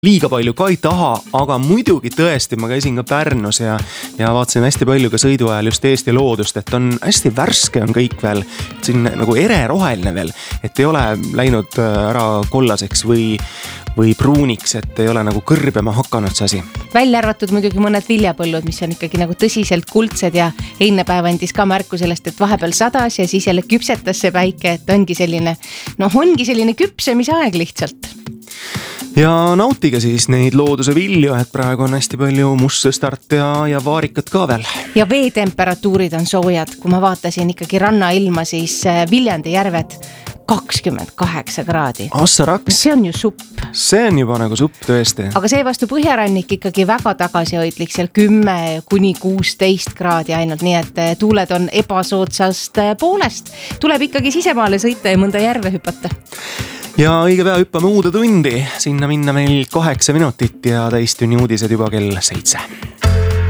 liiga palju ka ei taha, aga muidugi tõesti ma käisin ka Pärnus ja vaatasin hästi palju ka sõidu ajal just Eesti loodust, et on hästi värske on kõik veel, siin nagu ereroheline veel, et ei ole läinud ära kollaseks või pruuniks, et ei ole nagu kõrbema hakanud see asi. Välja arvatud muidugi mõned viljapõllud, mis on ikkagi nagu tõsiselt kuldsed ja eilne päev andis ka märku sellest, et vahepeal sadas ja siis jälle küpsetas see päike, et ongi selline küpsemise aeg lihtsalt. Ja nautige siis neid looduse vilju, et praegu on hästi palju muststart ja vaarikat ka veel. Ja veetemperatuurid on soojad, kui ma vaatasin ikkagi rannailma, siis Viljandi järved 28 kraadi. Assaraks. See on ju supp. See on juba nagu supp tõesti. Aga see vastu põhjarannik ikkagi väga tagasihoidlik, seal 10–16 kraadi ainult, nii et tuuled on ebasoodsast poolest. Tuleb ikkagi sisemaale sõita ja mõnda järve hüpata. Ja õige pea hüppame uude tundi, sinna minna meil 8 minutit ja täistunni uudised juba kell 7.